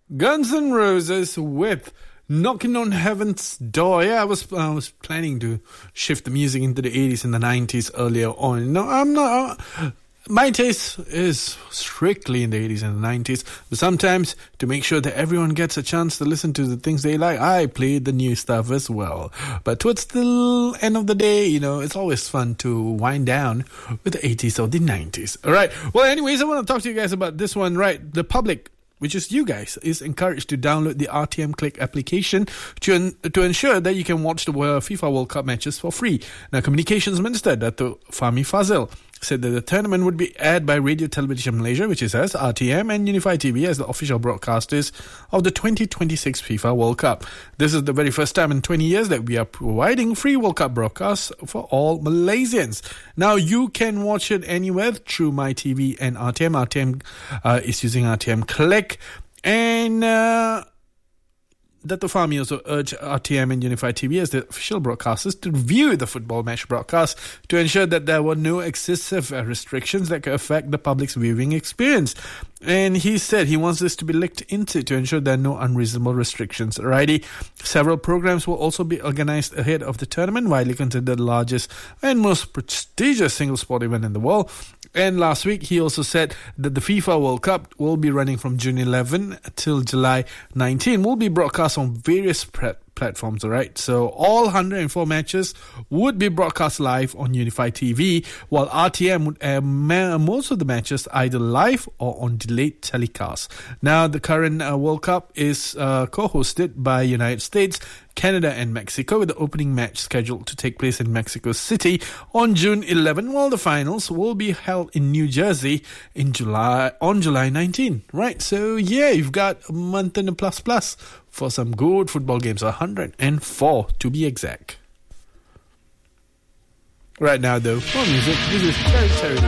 Guns N' Roses with Knocking on Heaven's Door. Yeah, I was planning to shift the music into the 80s and the 90s earlier on. No, I'm not. My taste is strictly in the 80s and the 90s, but sometimes to make sure that everyone gets a chance to listen to the things they like, I play the new stuff as well. But towards the end of the day, it's always fun to wind down with the 80s or the 90s. All right. Well, anyways, I want to talk to you guys about this one, right? The public, which is you guys, is encouraged to download the RTM Click application to ensure that you can watch the FIFA World Cup matches for free. Now, Communications Minister Dato' Fahmi Fazil said that the tournament would be aired by Radio Television Malaysia, which is us, RTM, and Unify TV as the official broadcasters of the 2026 FIFA World Cup. This is the very first time in 20 years that we are providing free World Cup broadcasts for all Malaysians. Now, you can watch it anywhere through MyTV and RTM. RTM is using RTM Click. And Dato' Fahmi also urged RTM and Unify TV as the official broadcasters to review the football match broadcast to ensure that there were no excessive restrictions that could affect the public's viewing experience. And he said he wants this to be looked into to ensure there are no unreasonable restrictions. Alrighty, several programs will also be organised ahead of the tournament, widely considered the largest and most prestigious single sport event in the world. And last week, he also said that the FIFA World Cup will be running from June 11 till July 19. Will be broadcast on various platforms, all right? So all 104 matches would be broadcast live on Unify TV, while RTM would air most of the matches either live or on delayed telecast. Now, the current World Cup is co-hosted by United States, Canada and Mexico, with the opening match scheduled to take place in Mexico City on June 11, while the finals will be held in New Jersey on July 19. Right, so yeah, you've got a month and a plus for some good football games, 104 to be exact. Right now, though, for music, this is Terry